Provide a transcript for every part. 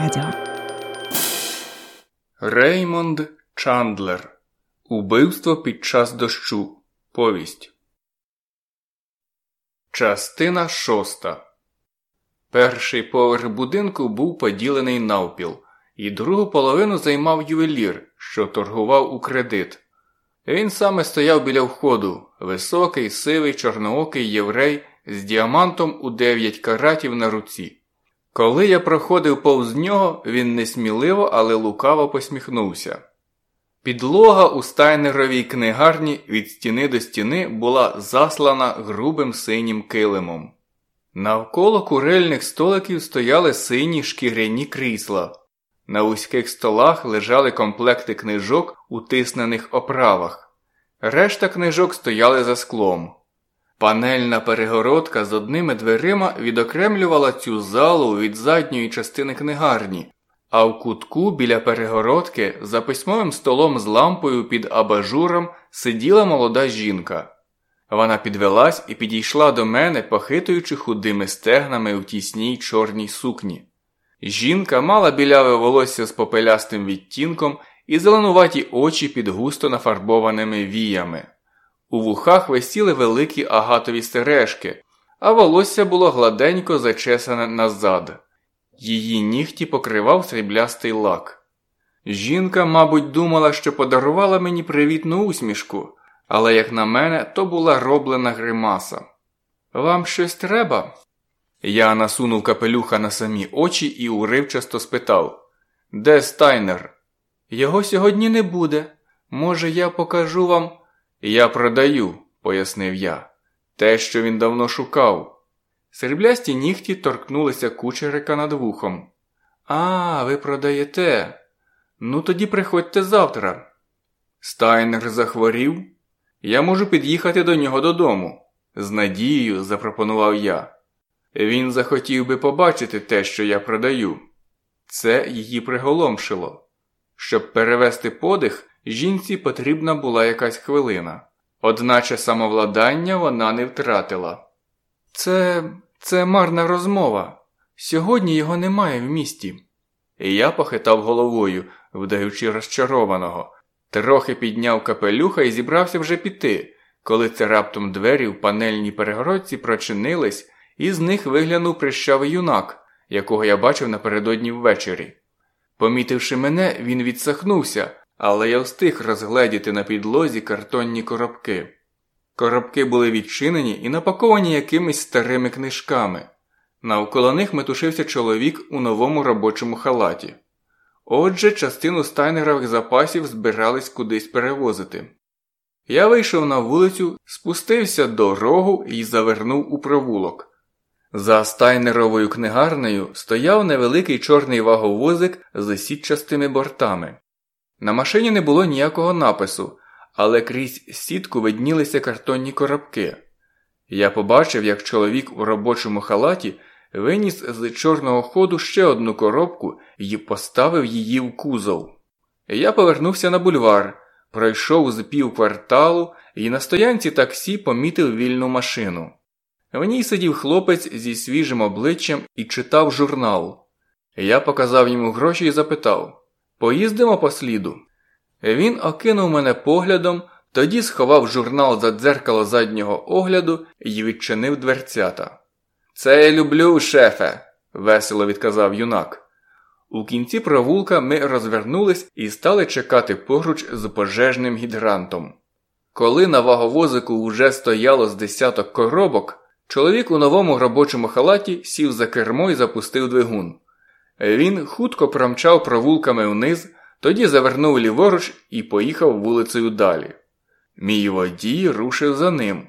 Радіо. Реймонд Чандлер. Убивство під час дощу. Повість. Частина 6. Перший поверх будинку був поділений навпіл, і другу половину займав ювелір, що торгував у кредит. Він саме стояв біля входу, високий, сивий, чорноокий єврей з діамантом у 9 каратів на руці. Коли я проходив повз нього, він несміливо, але лукаво посміхнувся. Підлога у Стайнеровій книгарні від стіни до стіни була заслана грубим синім килимом. Навколо курильних столиків стояли сині шкіряні крісла. На вузьких столах лежали комплекти книжок у тиснених оправах. Решта книжок стояли за склом. Панельна перегородка з одними дверима відокремлювала цю залу від задньої частини книгарні, а в кутку біля перегородки за письмовим столом з лампою під абажуром сиділа молода жінка. Вона підвелась і підійшла до мене, похитуючи худими стегнами у тісній чорній сукні. Жінка мала біляве волосся з попелястим відтінком і зеленуваті очі під густо нафарбованими віями. У вухах висіли великі агатові сережки, а волосся було гладенько зачесане назад. Її нігті покривав сріблястий лак. Жінка, мабуть, думала, що подарувала мені привітну усмішку, але, як на мене, то була роблена гримаса. «Вам щось треба?» Я насунув капелюха на самі очі і уривчасто спитав: «Де Стайнер?» «Його сьогодні не буде. Може, я покажу вам...» «Я продаю», – пояснив я. «Те, що він давно шукав». Сріблясті нігті торкнулися кучерика над вухом. «А, ви продаєте? Ну тоді приходьте завтра». «Стайнер захворів? Я можу під'їхати до нього додому», – з надією запропонував я. Він захотів би побачити те, що я продаю. Це її приголомшило. Щоб перевести подих, жінці потрібна була якась хвилина. Одначе самовладання вона не втратила. Це марна розмова. Сьогодні його немає в місті». І я похитав головою, вдаючи розчарованого. Трохи підняв капелюха і зібрався вже піти, коли це раптом двері в панельній перегородці прочинились, і з них виглянув прищавий юнак, якого я бачив напередодні ввечері. Помітивши мене, він відсахнувся, але я встиг розгледіти на підлозі картонні коробки. Коробки були відчинені і напаковані якимись старими книжками. Навколо них метушився чоловік у новому робочому халаті. Отже, частину стайнерових запасів збирались кудись перевозити. Я вийшов на вулицю, спустився до рогу і завернув у провулок. За Стайнеровою книгарнею стояв невеликий чорний ваговозик з сітчастими бортами. На машині не було ніякого напису, але крізь сітку виднілися картонні коробки. Я побачив, як чоловік у робочому халаті виніс з чорного ходу ще одну коробку і поставив її в кузов. Я повернувся на бульвар, пройшов з півкварталу і на стоянці таксі помітив вільну машину. В ній сидів хлопець зі свіжим обличчям і читав журнал. Я показав йому гроші і запитав: «Поїздимо по сліду?» Він окинув мене поглядом, тоді сховав журнал за дзеркало заднього огляду і відчинив дверцята. «Це я люблю, шефе», – весело відказав юнак. У кінці провулка ми розвернулись і стали чекати поруч з пожежним гідрантом. Коли на ваговозику вже стояло з 10 коробок, чоловік у новому робочому халаті сів за кермо і запустив двигун. Він хутко промчав провулками вниз, тоді завернув ліворуч і поїхав вулицею далі. Мій водій рушив за ним.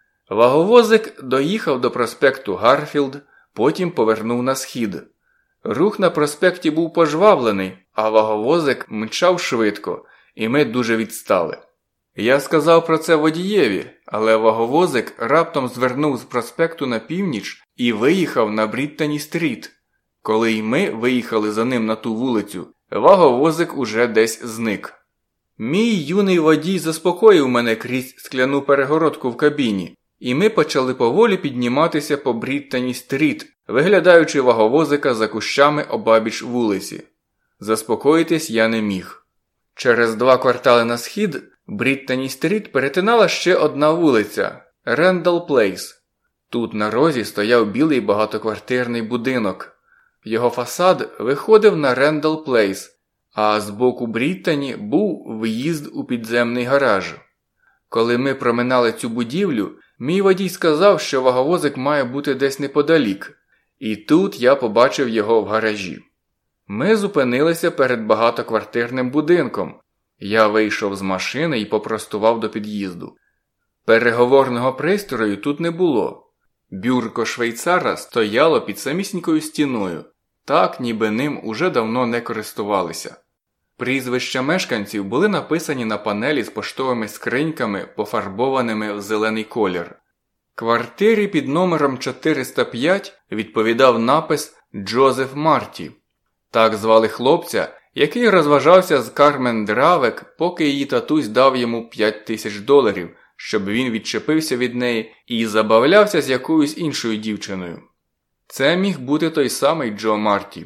Ваговозик доїхав до проспекту Гарфілд, потім повернув на схід. Рух на проспекті був пожвавлений, а ваговозик мчав швидко, і ми дуже відстали. Я сказав про це водієві, але ваговозик раптом звернув з проспекту на північ і виїхав на Бріттані-стріт. Коли й ми виїхали за ним на ту вулицю, ваговозик уже десь зник. Мій юний водій заспокоїв мене крізь скляну перегородку в кабіні. і ми почали поволі підніматися по Бріттані-стріт, виглядаючи ваговозика за кущами обабіч вулиці. Заспокоїтись я не міг. Через 2 квартали на схід Бріттані-стріт перетинала ще одна вулиця – Рендал-Плейс. Тут на розі стояв білий багатоквартирний будинок. Його фасад виходив на Рендал-Плейс, а з боку Бріттані був в'їзд у підземний гараж. Коли ми проминали цю будівлю, мій водій сказав, що ваговозик має бути десь неподалік, і тут я побачив його в гаражі. Ми зупинилися перед багатоквартирним будинком. Я вийшов з машини і попростував до під'їзду. Переговорного пристрою тут не було. Бюрко швейцара стояло під самісінькою стіною, так ніби ним уже давно не користувалися. Прізвища мешканців були написані на панелі з поштовими скриньками, пофарбованими в зелений колір. Квартирі під номером 405 відповідав напис «Джозеф Марті». Так звали хлопця, який розважався з Кармен Дравек, поки її татусь дав йому $5000, щоб він відчепився від неї і забавлявся з якоюсь іншою дівчиною. Це міг бути той самий Джо Марті.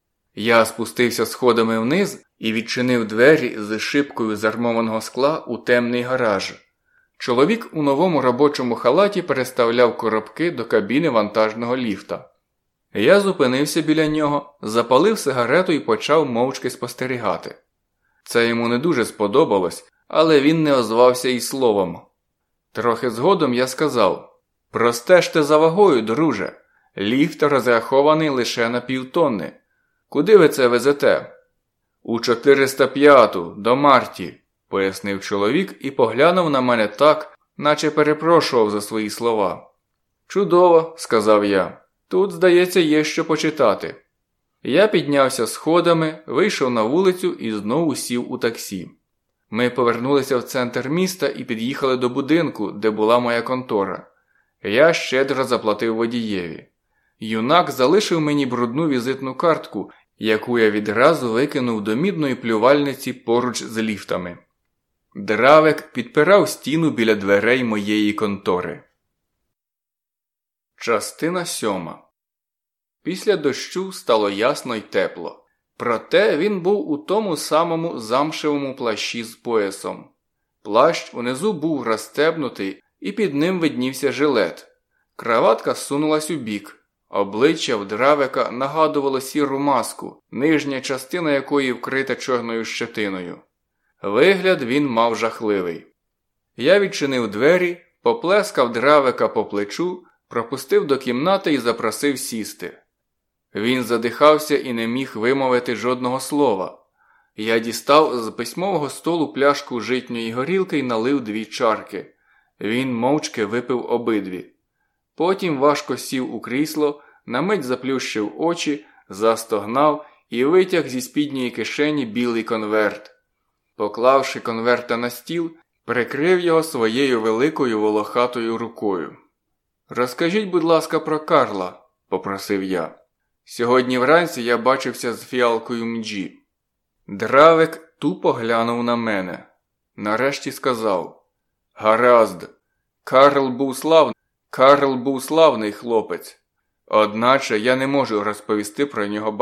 Я спустився сходами вниз і відчинив двері з шибкою з армованого скла у темний гараж. Чоловік у новому робочому халаті переставляв коробки до кабіни вантажного ліфта. Я зупинився біля нього, запалив сигарету і почав мовчки спостерігати. Це йому не дуже сподобалось, але він не озвався і словом. Трохи згодом я сказав: «Простежте за вагою, друже. Ліфт розрахований лише на 1,5 тонни. Куди ви це везете?» «У 405-ту, до Марті», – пояснив чоловік і поглянув на мене так, наче перепрошував за свої слова. «Чудово», – сказав я. «Тут, здається, є що почитати». Я піднявся сходами, вийшов на вулицю і знову сів у таксі. Ми повернулися в центр міста і під'їхали до будинку, де була моя контора. Я щедро заплатив водієві. Юнак залишив мені брудну візитну картку, яку я відразу викинув до мідної плювальниці поруч з ліфтами. Дравек підпирав стіну біля дверей моєї контори. Частина 7. Після дощу стало ясно й тепло. Проте він був у тому самому замшевому плащі з поясом. Плащ унизу був розстебнутий, і під ним виднівся жилет. Краватка сунулась у бік. Обличчя в Дравека нагадувало сіру маску, нижня частина якої вкрита чорною щетиною. Вигляд він мав жахливий. Я відчинив двері, поплескав Дравека по плечу, пропустив до кімнати і запросив сісти. Він задихався і не міг вимовити жодного слова. Я дістав з письмового столу пляшку житньої горілки і налив 2 чарки. Він мовчки випив обидві. Потім важко сів у крісло, на мить заплющив очі, застогнав і витяг зі спідньої кишені білий конверт. Поклавши конверта на стіл, прикрив його своєю великою волохатою рукою. «Розкажіть, будь ласка, про Карла», – попросив я. «Сьогодні вранці я бачився з фіалкою Мджі». Дравек тупо глянув на мене. Нарешті сказав: «Гаразд. Карл був славний хлопець. Одначе я не можу розповісти про нього багато.